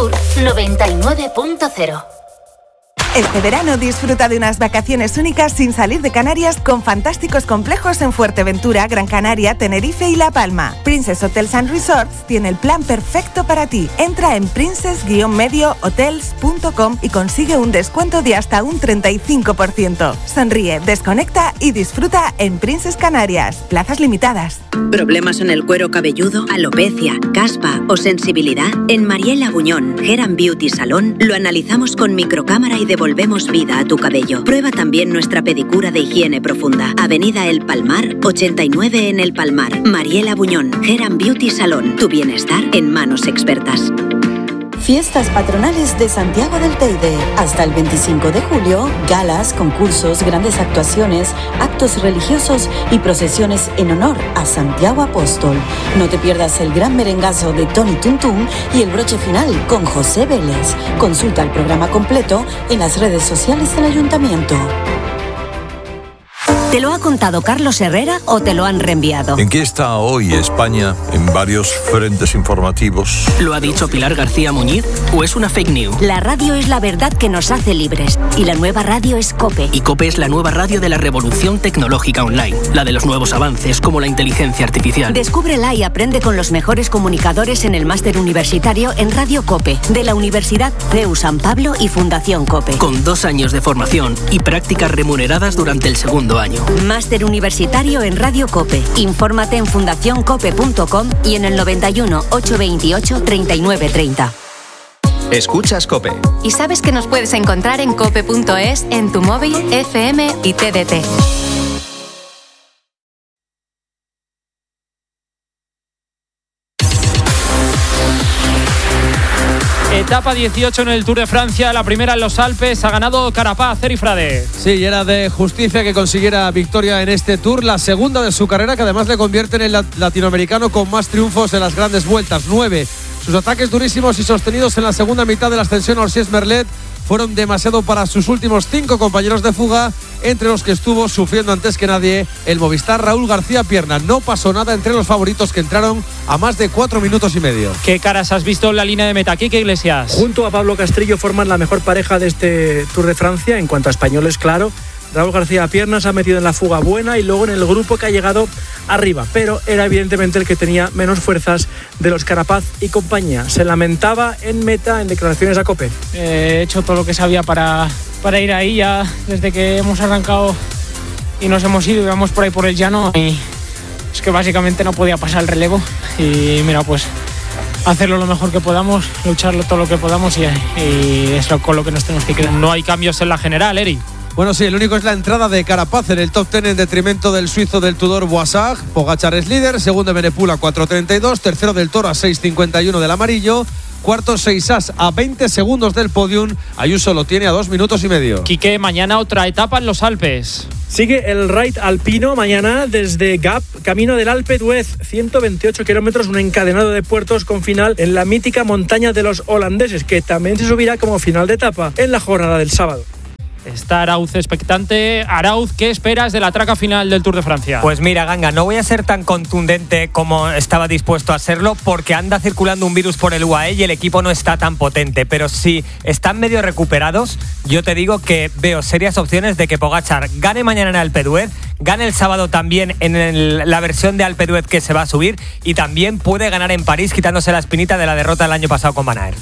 Sur 99.0. Este verano disfruta de unas vacaciones únicas sin salir de Canarias con fantásticos complejos en Fuerteventura, Gran Canaria, Tenerife y La Palma. Princess Hotels and Resorts tiene el plan perfecto para ti. Entra en princess-mediohotels.com y consigue un descuento de hasta un 35%. Sonríe, desconecta y disfruta en Princess Canarias. Plazas limitadas. ¿Problemas en el cuero cabelludo, alopecia, caspa o sensibilidad? En Mariela Buñón Hair & Beauty Salón lo analizamos con microcámara y devolvemos vida a tu cabello. Prueba también nuestra pedicura de higiene profunda. Avenida El Palmar, 89 en El Palmar. Mariela Buñón Hair & Beauty Salón. Tu bienestar en manos expertas. Fiestas patronales de Santiago del Teide. Hasta el 25 de julio, galas, concursos, grandes actuaciones, actos religiosos y procesiones en honor a Santiago Apóstol. No te pierdas el gran merengazo de Tony Tuntún y el broche final con José Vélez. Consulta el programa completo en las redes sociales del Ayuntamiento. ¿Te lo ha contado Carlos Herrera o te lo han reenviado? ¿En qué está hoy España en varios frentes informativos? ¿Lo ha dicho Pilar García Muñiz o es una fake news? La radio es la verdad que nos hace libres y la nueva radio es COPE. Y COPE es la nueva radio de la revolución tecnológica online, la de los nuevos avances como la inteligencia artificial. Descúbrela y aprende con los mejores comunicadores en el máster universitario en Radio COPE de la Universidad CEU San Pablo y Fundación COPE. Con 2 años de formación y prácticas remuneradas durante el segundo año. Máster universitario en Radio COPE. Infórmate en fundacioncope.com y en el 91 828 3930. Escuchas COPE. Y sabes que nos puedes encontrar en cope.es, en tu móvil, FM y TDT. Etapa 18 en el Tour de Francia, la primera en los Alpes, ha ganado Carapaz, Eri Frade. Sí, y era de justicia que consiguiera victoria en este Tour, la segunda de su carrera, que además le convierte en el latinoamericano con más triunfos en las grandes vueltas, 9. Sus ataques durísimos y sostenidos en la segunda mitad de la ascensión a Orsies-Merlet fueron demasiado para sus últimos 5 compañeros de fuga, entre los que estuvo sufriendo antes que nadie el Movistar Raúl García Pierna. No pasó nada entre los favoritos que entraron a más de 4 minutos y medio. ¿Qué caras has visto en la línea de meta? Quique Iglesias. Junto a Pablo Castrillo forman la mejor pareja de este Tour de Francia, en cuanto a españoles, claro. Raúl García Pierna se ha metido en la fuga buena y luego en el grupo que ha llegado arriba, pero era evidentemente el que tenía menos fuerzas de los Carapaz y compañía. Se lamentaba en meta en declaraciones a COPE. He hecho todo lo que sabía para ir ahí ya desde que hemos arrancado y nos hemos ido y vamos por ahí por el llano y es que básicamente no podía pasar el relevo y mira, pues hacerlo lo mejor que podamos, lucharlo todo lo que podamos y es con lo que nos tenemos que quedar. No hay cambios en la general, Eri. Bueno, sí, el único es la entrada de Carapaz en el top 10 en detrimento del suizo del Tudor Boissard. Pogačar es líder, segundo Benepul a 4.32, tercero del Toro a 6.51 del amarillo, cuarto Seisas a 20 segundos del podium. Ayuso lo tiene a 2 minutos y medio. Quique, mañana otra etapa en los Alpes. Sigue el Raid alpino mañana desde Gap, camino del Alpe d'Huez, 128 kilómetros, un encadenado de puertos con final en la mítica montaña de los holandeses, que también se subirá como final de etapa en la jornada del sábado. Está Arauz expectante. Arauz, ¿qué esperas de la traca final del Tour de Francia? Pues mira, Ganga, no voy a ser tan contundente como estaba dispuesto a serlo porque anda circulando un virus por el UAE y el equipo no está tan potente. Pero si están medio recuperados, yo te digo que veo serias opciones de que Pogačar gane mañana en Alpe d'Huez, gane el sábado también en la versión de Alpe d'Huez que se va a subir y también puede ganar en París quitándose la espinita de la derrota del año pasado con Van Aert.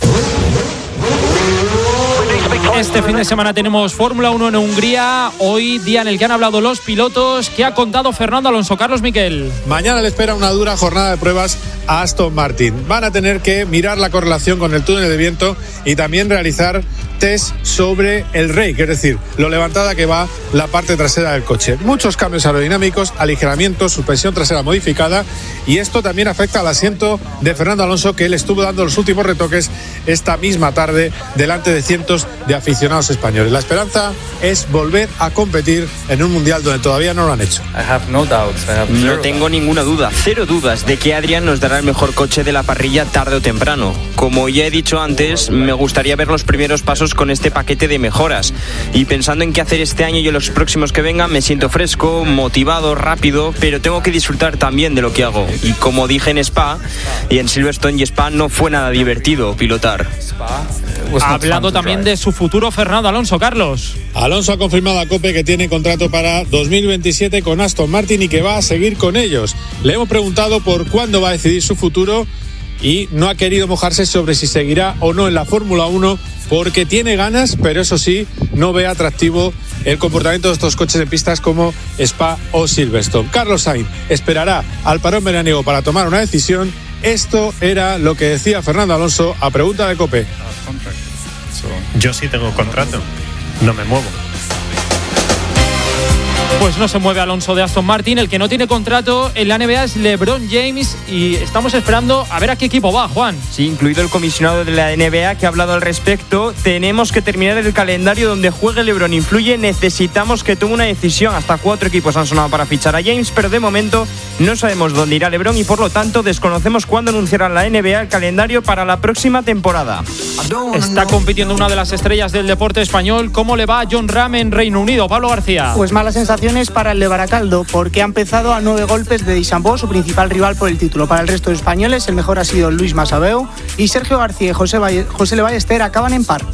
Este fin de semana tenemos Fórmula 1 en Hungría, hoy día en el que han hablado los pilotos. ¿Qué ha contado Fernando Alonso? Carlos Miquel. Mañana le espera una dura jornada de pruebas a Aston Martin. Van a tener que mirar la correlación con el túnel de viento y también realizar test sobre el rake, es decir, lo levantada que va la parte trasera del coche. Muchos cambios aerodinámicos, aligeramiento, suspensión trasera modificada, y esto también afecta al asiento de Fernando Alonso, que él estuvo dando los últimos retoques esta misma tarde delante de cientos de aficionados españoles. La esperanza es volver a competir en un mundial donde todavía no lo han hecho. No tengo ninguna duda, cero dudas de que Adrián nos dará el mejor coche de la parrilla tarde o temprano. Como ya he dicho antes, me gustaría ver los primeros pasos con este paquete de mejoras. Y pensando en qué hacer este año y en los próximos que vengan, me siento fresco, motivado, rápido, pero tengo que disfrutar también de lo que hago. Y como dije en Spa y en Silverstone y Spa, no fue nada divertido pilotar. Ha hablado también de su futuro Fernando Alonso, Carlos. Alonso ha confirmado a COPE que tiene contrato para 2027 con Aston Martin y que va a seguir con ellos. Le hemos preguntado por cuándo va a decidir su futuro y no ha querido mojarse sobre si seguirá o no en la Fórmula 1 porque tiene ganas, pero eso sí, no ve atractivo el comportamiento de estos coches en pistas como Spa o Silverstone. Carlos Sainz esperará al parón veraniego para tomar una decisión. Esto era lo que decía Fernando Alonso a pregunta de COPE. Yo sí tengo contrato, no me muevo. Pues no se mueve Alonso de Aston Martin. El que no tiene contrato en la NBA es LeBron James y estamos esperando a ver a qué equipo va, Juan. Sí, incluido el comisionado de la NBA que ha hablado al respecto. Tenemos que terminar el calendario donde juegue LeBron. Influye, necesitamos que tome una decisión. Hasta 4 equipos han sonado para fichar a James, pero de momento no sabemos dónde irá LeBron y por lo tanto desconocemos cuándo anunciará la NBA el calendario para la próxima temporada. Está compitiendo una de las estrellas del deporte español. ¿Cómo le va a Jon Rahm en Reino Unido? Pablo García. Pues malas sensaciones para el de Baracaldo, porque ha empezado a 9 golpes de Disambó, su principal rival por el título. Para el resto de españoles, el mejor ha sido Luis Masabeu y Sergio García y José Le Ballester acaban en par.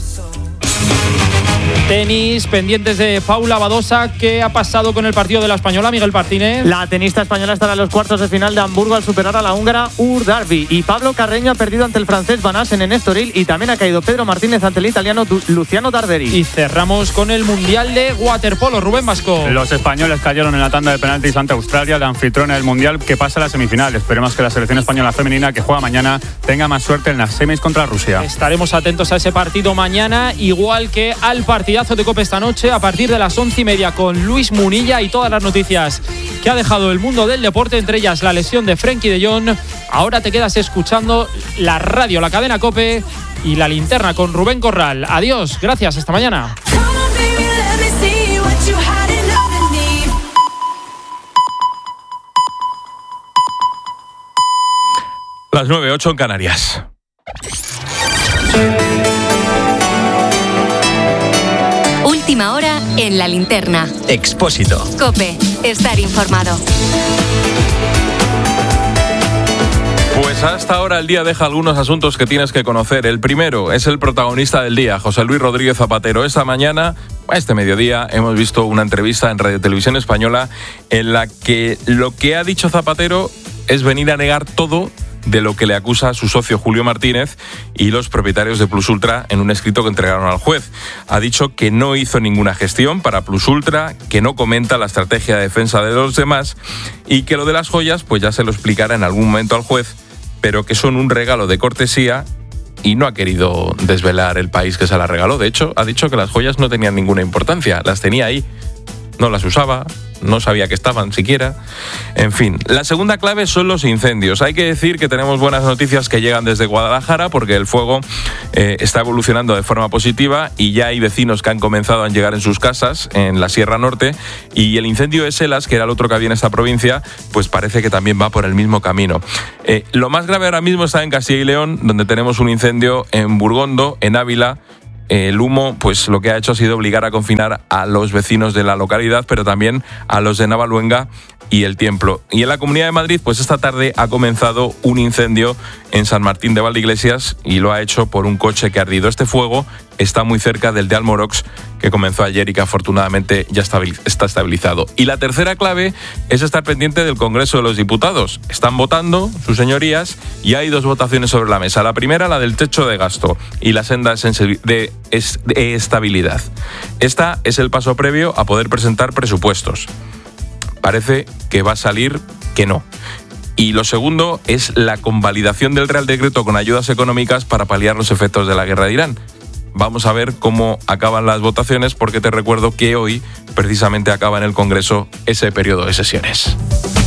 Tenis, pendientes de Paula Badosa. ¿Qué ha pasado con el partido de la española, Miguel Martínez? La tenista española estará en los cuartos de final de Hamburgo al superar a la húngara Urdarvi. Y Pablo Carreño ha perdido ante el francés Van Assen en Estoril y también ha caído Pedro Martínez ante el italiano Luciano Darderi. Y cerramos con el Mundial de Waterpolo. Rubén Vasco. Los españoles cayeron en la tanda de penaltis ante Australia, la anfitriona del Mundial, que pasa a la semifinal. Esperemos que la selección española femenina, que juega mañana, tenga más suerte en las semis contra Rusia. Estaremos atentos a ese partido mañana, igual que al partidazo de COPE esta noche a partir de las 11:30 con Luis Munilla y todas las noticias que ha dejado el mundo del deporte, entre ellas la lesión de Frenkie de Jong. Ahora te quedas escuchando la radio, la cadena COPE y la linterna con Rubén Corral. Adiós, gracias, hasta mañana. Las 9:08 en Canarias. Última hora en la linterna. Expósito. COPE, estar informado. Pues hasta ahora el día deja algunos asuntos que tienes que conocer. El primero es el protagonista del día, José Luis Rodríguez Zapatero. Esta mañana, este mediodía, hemos visto una entrevista en Radio Televisión Española en la que lo que ha dicho Zapatero es venir a negar todo de lo que le acusa a su socio Julio Martínez y los propietarios de Plus Ultra en un escrito que entregaron al juez. Ha dicho que no hizo ninguna gestión para Plus Ultra, que no comenta la estrategia de defensa de los demás y que lo de las joyas pues ya se lo explicará en algún momento al juez, pero que son un regalo de cortesía y no ha querido desvelar el país que se la regaló. De hecho, ha dicho que las joyas no tenían ninguna importancia, las tenía ahí, no las usaba, no sabía que estaban siquiera. En fin, la segunda clave son los incendios. Hay que decir que tenemos buenas noticias que llegan desde Guadalajara porque el fuego está evolucionando de forma positiva y ya hay vecinos que han comenzado a llegar en sus casas en la Sierra Norte y el incendio de Selas, que era el otro que había en esta provincia, pues parece que también va por el mismo camino. Lo más grave ahora mismo está en Castilla y León, donde tenemos un incendio en Burgondo, en Ávila. El humo, pues lo que ha hecho ha sido obligar a confinar a los vecinos de la localidad, pero también a los de Navaluenga y El Tiemplo. Y en la Comunidad de Madrid, pues esta tarde ha comenzado un incendio en San Martín de Valdeiglesias y lo ha hecho por un coche que ha ardido. Este fuego está muy cerca del de Almorox, que comenzó ayer y que afortunadamente ya está estabilizado. Y la tercera clave es estar pendiente del Congreso de los Diputados. Están votando, sus señorías, y hay 2 votaciones sobre la mesa. La primera, la del techo de gasto y la senda de estabilidad. Esta es el paso previo a poder presentar presupuestos. Parece que va a salir que no. Y lo segundo es la convalidación del Real Decreto con ayudas económicas para paliar los efectos de la guerra de Irán. Vamos a ver cómo acaban las votaciones porque te recuerdo que hoy precisamente acaba en el Congreso ese periodo de sesiones.